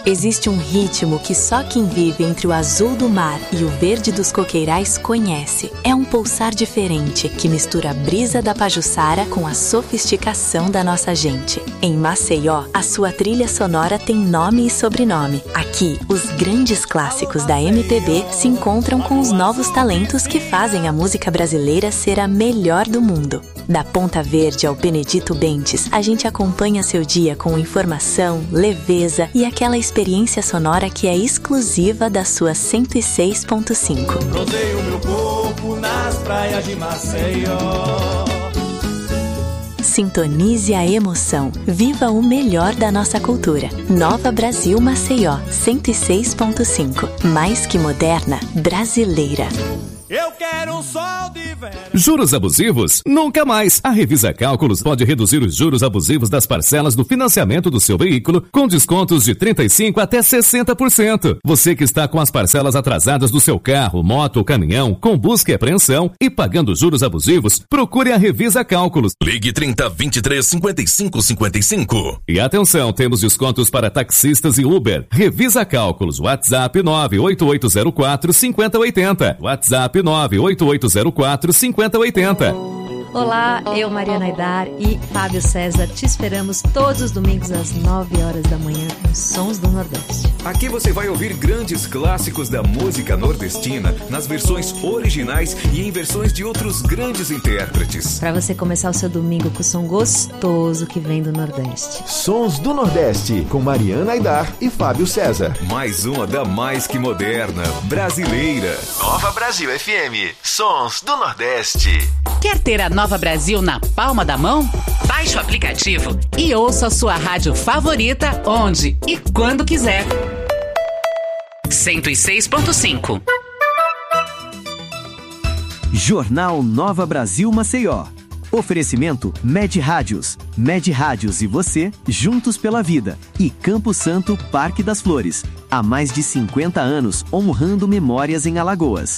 Existe um ritmo que só quem vive entre o azul do mar e o verde dos coqueirais conhece. É um pulsar diferente que mistura a brisa da Pajuçara com a sofisticação da nossa gente. Em Maceió, a sua trilha sonora tem nome e sobrenome. Aqui, os grandes clássicos da MPB se encontram com os novos talentos que fazem a música brasileira ser a melhor do mundo. Da Ponta Verde ao Benedito Bentes, a gente acompanha seu dia com informação, leveza e aquela experiência sonora que é exclusiva da sua 106.5. Rodeio meu corpo nas praias de Maceió. Sintonize a emoção. Viva o melhor da nossa cultura. Nova Brasil Maceió, 106.5. Mais que moderna, brasileira. Eu quero um sol de verão. Juros abusivos? Nunca mais! A Revisa Cálculos pode reduzir os juros abusivos das parcelas do financiamento do seu veículo com descontos de 35% até 60%. Você que está com as parcelas atrasadas do seu carro, moto ou caminhão, com busca e apreensão e pagando juros abusivos, procure a Revisa Cálculos. Ligue 30 23 55 55. E atenção, temos descontos para taxistas e Uber. Revisa Cálculos. WhatsApp 98804 5080. WhatsApp 98804 5080. Olá, eu, Mariana Aidar e Fábio César, te esperamos todos os domingos às 9 horas da manhã em Sons do Nordeste. Aqui você vai ouvir grandes clássicos da música nordestina nas versões originais e em versões de outros grandes intérpretes. Para você começar o seu domingo com o som gostoso que vem do Nordeste. Sons do Nordeste, com Mariana Aidar e Fábio César. Mais uma da mais que moderna, brasileira. Nova Brasil FM, Sons do Nordeste. Quer ter a Nova Brasil na palma da mão? Baixe o aplicativo e ouça a sua rádio favorita onde e quando quiser. 106.5. Jornal Nova Brasil Maceió. Oferecimento Med Rádios. Med Rádios e você, juntos pela vida. E Campo Santo, Parque das Flores. Há mais de 50 anos, honrando memórias em Alagoas.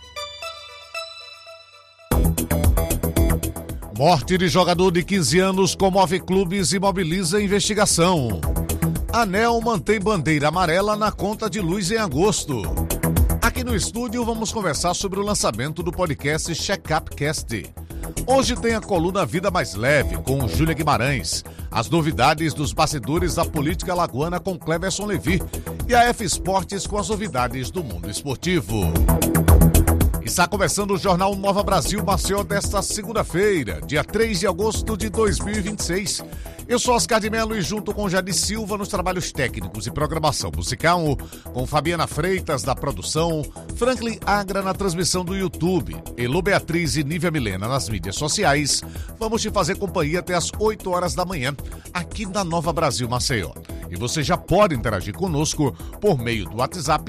Morte de jogador de 15 anos comove clubes e mobiliza investigação. ANEL mantém bandeira amarela na conta de luz em agosto. Aqui no estúdio vamos conversar sobre o lançamento do podcast Check-up Cast. Hoje tem a coluna Vida Mais Leve com Júlia Guimarães, as novidades dos bastidores da política alagoana com Cleverson Levi e a F Esportes com as novidades do mundo esportivo. Está começando o Jornal Nova Brasil Maceió desta segunda-feira, dia 3 de agosto de 2026. Eu sou Oscar de Mello e junto com Jadir Silva nos trabalhos técnicos e programação musical, com Fabiana Freitas da produção, Franklin Agra na transmissão do YouTube, Elô Beatriz e Nívia Milena nas mídias sociais. Vamos te fazer companhia até as 8 horas da manhã, aqui na Nova Brasil Maceió. E você já pode interagir conosco por meio do WhatsApp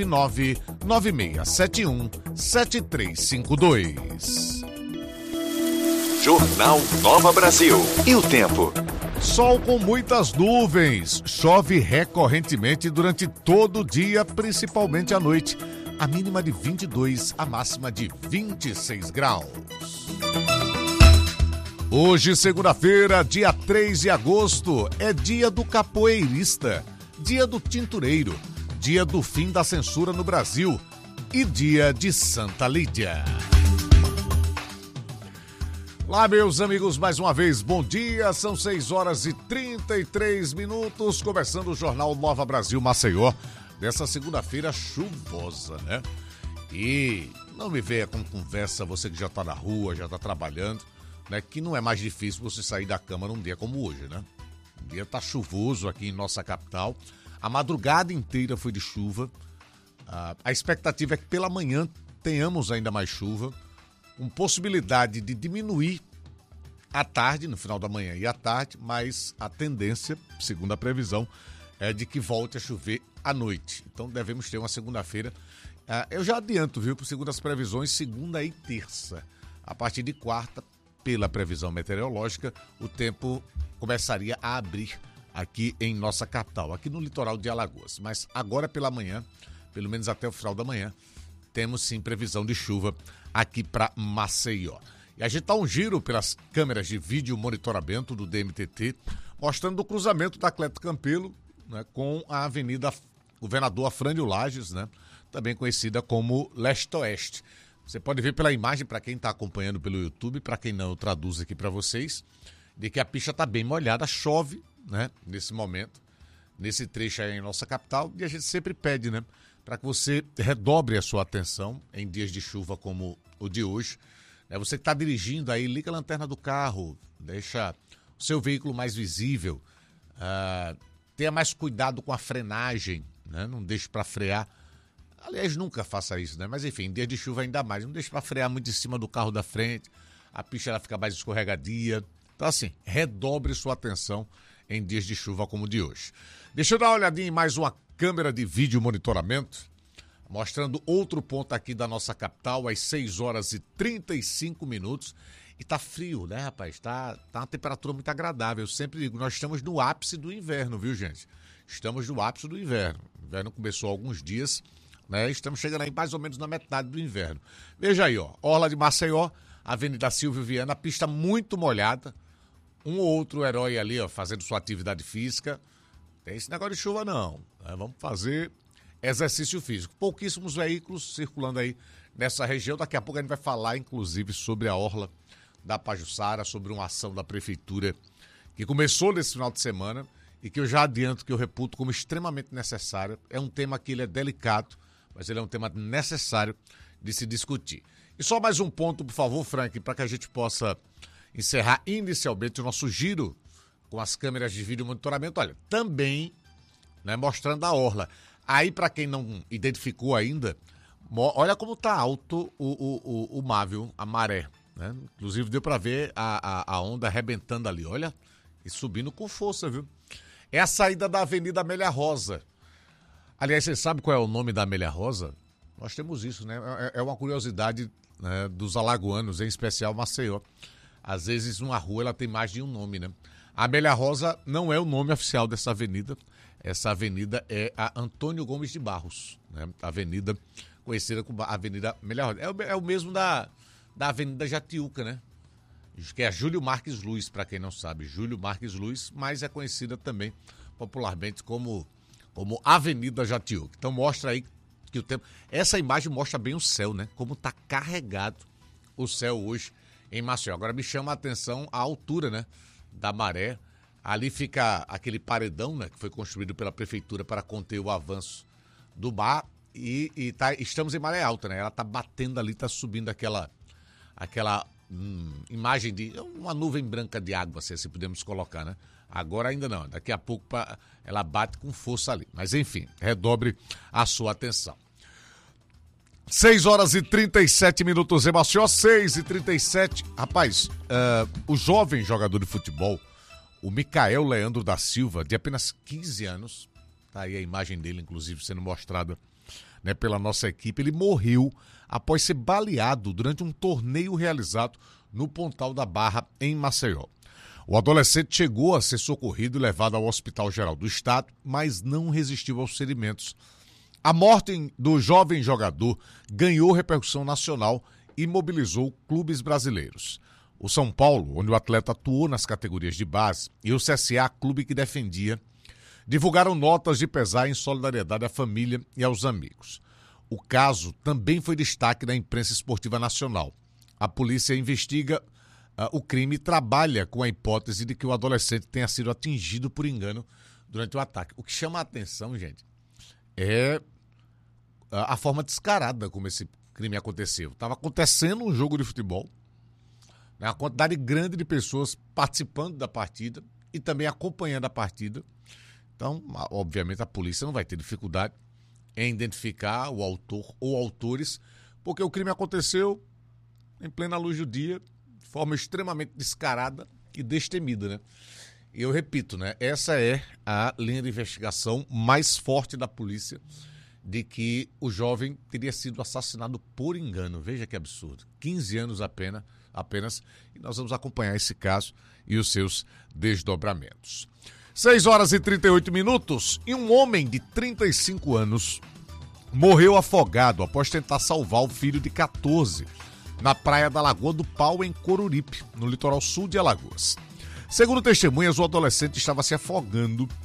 996717352. Jornal Nova Brasil. E o tempo? Sol com muitas nuvens. Chove recorrentemente durante todo o dia, principalmente à noite. A mínima de 22, a máxima de 26 graus. Hoje, segunda-feira, dia 3 de agosto, é dia do capoeirista, dia do tintureiro, dia do fim da censura no Brasil e dia de Santa Lídia. Olá, meus amigos, mais uma vez, bom dia, são 6 horas e 33 minutos, começando o Jornal Nova Brasil Maceió, dessa segunda-feira chuvosa, né? E não me venha com conversa, você que já tá na rua, já tá trabalhando, né? Que não é mais difícil você sair da cama num dia como hoje, né? O dia tá chuvoso aqui em nossa capital, a madrugada inteira foi de chuva, a expectativa é que pela manhã tenhamos ainda mais chuva, com possibilidade de diminuir à tarde, no final da manhã e à tarde, mas a tendência, segundo a previsão, é de que volte a chover à noite. Então devemos ter uma segunda-feira. Eu já adianto, viu, segundo as previsões, segunda e terça. A partir de quarta, pela previsão meteorológica, o tempo começaria a abrir aqui em nossa capital, aqui no litoral de Alagoas. Mas agora pela manhã, pelo menos até o final da manhã, temos sim previsão de chuva aqui para Maceió. E a gente dá um giro pelas câmeras de vídeo monitoramento do DMTT, mostrando o cruzamento da Cleto Campelo, né, com a Avenida Governador Afrânio Lages, né? Também conhecida como Leste-Oeste. Você pode ver pela imagem, para quem está acompanhando pelo YouTube, para quem não, eu traduzo aqui para vocês, de que a pista está bem molhada, chove, né? Nesse momento, nesse trecho aí em nossa capital, e a gente sempre pede, né? Para que você redobre a sua atenção em dias de chuva como o de hoje. Você que está dirigindo aí, liga a lanterna do carro, deixa o seu veículo mais visível, tenha mais cuidado com a frenagem, né? Não deixe para frear. Aliás, nunca faça isso, né? Mas enfim, em dias de chuva ainda mais. Não deixe para frear muito em cima do carro da frente, a pista ela fica mais escorregadia. Então assim, redobre sua atenção em dias de chuva como o de hoje. Deixa eu dar uma olhadinha em mais uma câmera de vídeo monitoramento, mostrando outro ponto aqui da nossa capital, às 6 horas e 35 minutos. E tá frio, né, rapaz? Tá uma temperatura muito agradável. Eu sempre digo, nós estamos no ápice do inverno, viu, gente? Estamos no ápice do inverno. O inverno começou há alguns dias, né? Estamos chegando aí mais ou menos na metade do inverno. Veja aí, ó. Orla de Maceió, Avenida Silvio Viana, pista muito molhada. Um ou outro herói ali, ó, fazendo sua atividade física. Tem esse negócio de chuva, não. Vamos fazer exercício físico. Pouquíssimos veículos circulando aí nessa região. Daqui a pouco a gente vai falar, inclusive, sobre a Orla da Pajuçara, sobre uma ação da Prefeitura que começou nesse final de semana e que eu já adianto que eu reputo como extremamente necessária. É um tema que ele é delicado, mas ele é um tema necessário de se discutir. E só mais um ponto, por favor, Frank, para que a gente possa encerrar inicialmente o nosso giro com as câmeras de vídeo monitoramento. Olha, também, né, mostrando a Orla. Aí, para quem não identificou ainda, olha como tá alto o mar, viu? A maré, né? Inclusive deu para ver a onda arrebentando ali, olha, e subindo com força, viu? É a saída da Avenida Amélia Rosa. Aliás, você sabe qual é o nome da Amélia Rosa? Nós temos isso, né? É uma curiosidade, né, dos alagoanos, em especial Maceió. Às vezes uma rua ela tem mais de um nome, né? A Amélia Rosa não é o nome oficial dessa avenida. Essa avenida é a Antônio Gomes de Barros, né? Avenida conhecida como Avenida Amélia Rosa. É o mesmo da Avenida Jatiuca, né? Que é a Júlio Marques Luz, para quem não sabe. Júlio Marques Luz, mas é conhecida também popularmente como Avenida Jatiuca. Então mostra aí que o tempo... Essa imagem mostra bem o céu, né? Como está carregado o céu hoje em Maceió. Agora me chama a atenção a altura, né, da maré. Ali fica aquele paredão, né, que foi construído pela prefeitura para conter o avanço do mar e estamos em maré alta, né? Ela tá batendo ali, tá subindo aquela imagem de uma nuvem branca de água, se assim podemos colocar, né? Agora ainda não, daqui a pouco ela bate com força ali. Mas enfim, redobre a sua atenção. 6 horas e 37 minutos em Maceió, 6h37. Rapaz, o jovem jogador de futebol, o Micael Leandro da Silva, de apenas 15 anos, tá aí a imagem dele, inclusive, sendo mostrada, né, pela nossa equipe, ele morreu após ser baleado durante um torneio realizado no Pontal da Barra, em Maceió. O adolescente chegou a ser socorrido e levado ao Hospital Geral do Estado, mas não resistiu aos ferimentos. A morte do jovem jogador ganhou repercussão nacional e mobilizou clubes brasileiros. O São Paulo, onde o atleta atuou nas categorias de base, e o CSA, clube que defendia, divulgaram notas de pesar em solidariedade à família e aos amigos. O caso também foi destaque na imprensa esportiva nacional. A polícia investiga o crime e trabalha com a hipótese de que o adolescente tenha sido atingido por engano durante o ataque. O que chama a atenção, gente, é a forma descarada como esse crime aconteceu. Estava acontecendo um jogo de futebol, né, uma quantidade grande de pessoas participando da partida e também acompanhando a partida. Então, obviamente, a polícia não vai ter dificuldade em identificar o autor ou autores, porque o crime aconteceu em plena luz do dia, de forma extremamente descarada e destemida, né? E eu repito, né? Essa é a linha de investigação mais forte da polícia, de que o jovem teria sido assassinado por engano. Veja que absurdo. 15 anos apenas, e nós vamos acompanhar esse caso e os seus desdobramentos. 6 horas e 38 minutos, e um homem de 35 anos morreu afogado após tentar salvar o filho de 14 na praia da Lagoa do Pau, em Coruripe, no litoral sul de Alagoas. Segundo testemunhas, o adolescente estava se afogando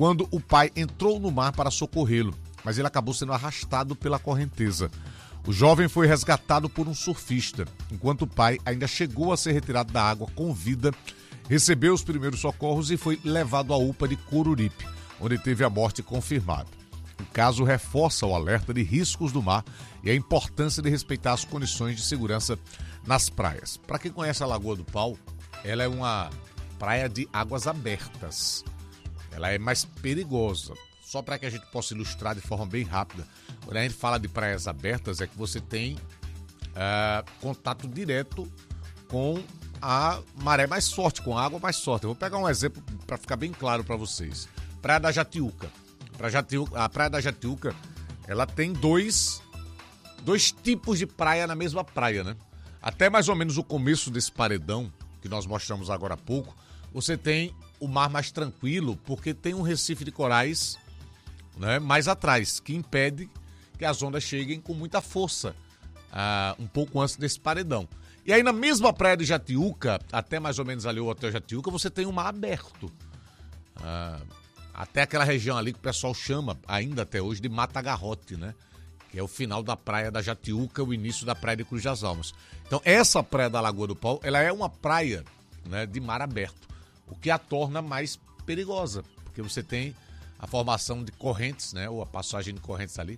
quando o pai entrou no mar para socorrê-lo, mas ele acabou sendo arrastado pela correnteza. O jovem foi resgatado por um surfista, enquanto o pai ainda chegou a ser retirado da água com vida, recebeu os primeiros socorros e foi levado à UPA de Coruripe, onde teve a morte confirmada. O caso reforça o alerta de riscos do mar e a importância de respeitar as condições de segurança nas praias. Para quem conhece a Lagoa do Pau, ela é uma praia de águas abertas. Ela é mais perigosa. Só para que a gente possa ilustrar de forma bem rápida, quando a gente fala de praias abertas, é que você tem contato direto com a maré mais forte, com a água mais forte. Eu vou pegar um exemplo para ficar bem claro para vocês. Praia da Jatiuca. A Praia da Jatiuca, ela tem dois tipos de praia na mesma praia, né? Até mais ou menos o começo desse paredão, que nós mostramos agora há pouco, você tem o mar mais tranquilo, porque tem um recife de corais, né, mais atrás, que impede que as ondas cheguem com muita força, um pouco antes desse paredão. E aí na mesma praia de Jatiuca, até mais ou menos ali o Hotel Jatiuca, você tem um mar aberto. Até aquela região ali que o pessoal chama, ainda até hoje, de Mata Garrote, né? Que é o final da praia da Jatiuca, o início da praia de Cruz das Almas. Então essa praia da Lagoa do Pau, ela é uma praia, né, de mar aberto, o que a torna mais perigosa, porque você tem a formação de correntes, né, ou a passagem de correntes ali.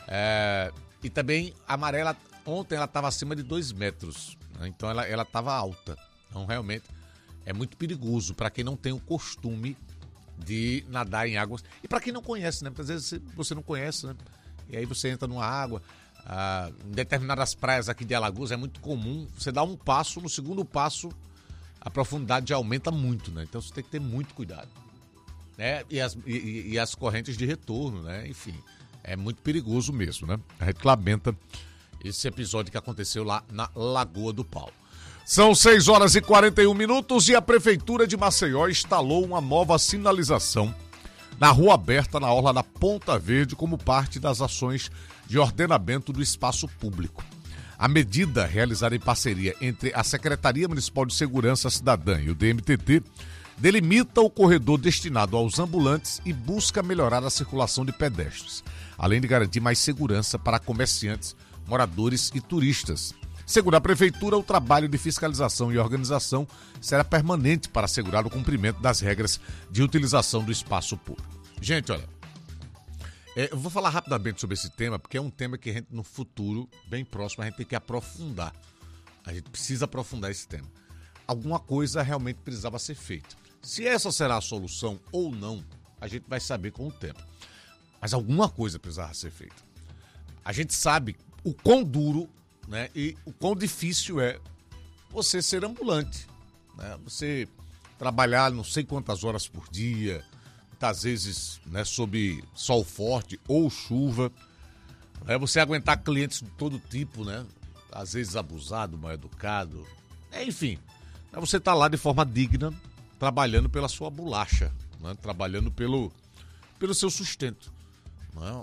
E também a maré, ontem ela estava acima de 2 metros, né, então ela estava alta. Então realmente é muito perigoso para quem não tem o costume de nadar em águas. E para quem não conhece, né? Porque às vezes você não conhece, né? E aí você entra numa água. Em determinadas praias aqui de Alagoas é muito comum você dar um passo, no segundo passo a profundidade já aumenta muito, né? Então você tem que ter muito cuidado, né? E as correntes de retorno, né? Enfim, é muito perigoso mesmo, né? A gente lamenta esse episódio que aconteceu lá na Lagoa do Pau. São 6h41 e a Prefeitura de Maceió instalou uma nova sinalização na rua aberta na orla da Ponta Verde como parte das ações de ordenamento do espaço público. A medida, realizada em parceria entre a Secretaria Municipal de Segurança Cidadã e o DMTT, delimita o corredor destinado aos ambulantes e busca melhorar a circulação de pedestres, além de garantir mais segurança para comerciantes, moradores e turistas. Segundo a Prefeitura, o trabalho de fiscalização e organização será permanente para assegurar o cumprimento das regras de utilização do espaço público. Gente, olha, eu vou falar rapidamente sobre esse tema, porque é um tema que a gente, no futuro, bem próximo, a gente tem que aprofundar. A gente precisa aprofundar esse tema. Alguma coisa realmente precisava ser feita. Se essa será a solução ou não, a gente vai saber com o tempo. Mas alguma coisa precisava ser feita. A gente sabe o quão duro, né, e o quão difícil é você ser ambulante, né? Você trabalhar não sei quantas horas por dia, muitas vezes, né, sob sol forte ou chuva, né? Você aguentar clientes de todo tipo, né? Às vezes abusado, mal educado, enfim, né? Você tá lá de forma digna, trabalhando pela sua bolacha, né? Trabalhando pelo seu sustento, né?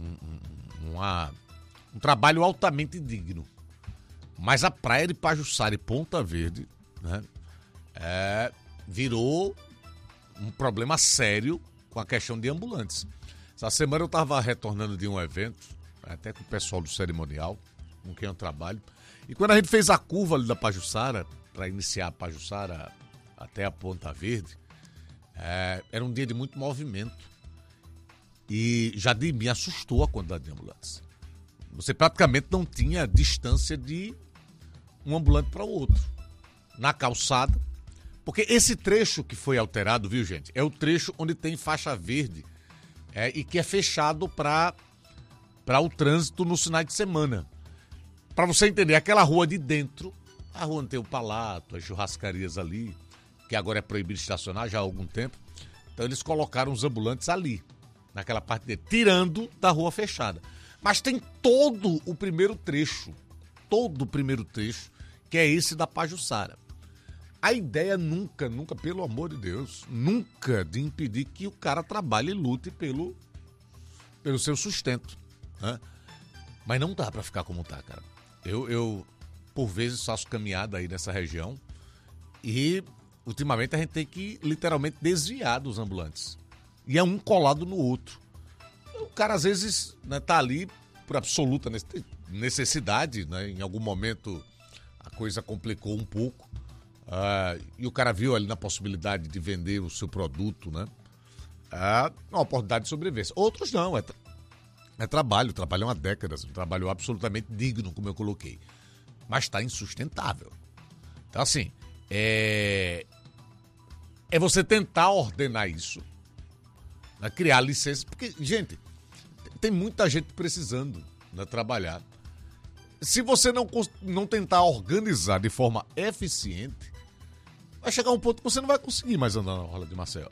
Um trabalho altamente digno. Mas a praia de Pajuçara e Ponta Verde, né, virou um problema sério com a questão de ambulantes. Essa semana eu estava retornando de um evento, até com o pessoal do cerimonial, com quem eu trabalho, e quando a gente fez a curva ali da Pajuçara, para iniciar a Pajuçara até a Ponta Verde, era um dia de muito movimento e já me assustou a quantidade de ambulantes. Você praticamente não tinha distância de um ambulante para o outro, na calçada, porque esse trecho que foi alterado, viu, gente, é o trecho onde tem faixa verde e que é fechado para o trânsito nos finais de semana. Para você entender, aquela rua de dentro, a rua onde tem o Palato, as churrascarias ali, que agora é proibido estacionar já há algum tempo, então eles colocaram os ambulantes ali, naquela parte dele, tirando da rua fechada. Mas tem todo o primeiro trecho, que é esse da Pajuçara. A ideia nunca, pelo amor de Deus, nunca de impedir que o cara trabalhe e lute pelo seu sustento, né? Mas não dá pra ficar como tá, cara. Eu por vezes, faço caminhada aí nessa região e, ultimamente, a gente tem que, literalmente, desviar dos ambulantes. E é um colado no outro. O cara, às vezes, né, tá ali por absoluta necessidade, né? Em algum momento a coisa complicou um pouco. E o cara viu ali na possibilidade de vender o seu produto, né? Uma oportunidade de sobrevivência. Outros não, é trabalho. Trabalham há décadas. Um trabalho absolutamente digno, como eu coloquei. Mas está insustentável. Então, assim, é você tentar ordenar isso, né? Criar licença. Porque, gente, tem muita gente precisando, né, trabalhar. Se você não tentar organizar de forma eficiente, vai chegar um ponto que você não vai conseguir mais andar na Orla de Maceió.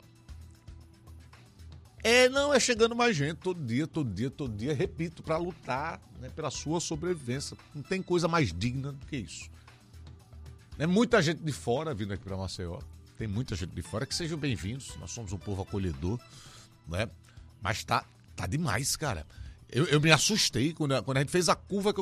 É chegando mais gente todo dia, repito, para lutar, né, pela sua sobrevivência. Não tem coisa mais digna do que isso. É muita gente de fora vindo aqui para Maceió. Tem muita gente de fora, que sejam bem-vindos. Nós somos um povo acolhedor, né? Mas tá demais, cara. Eu me assustei quando a gente fez a curva que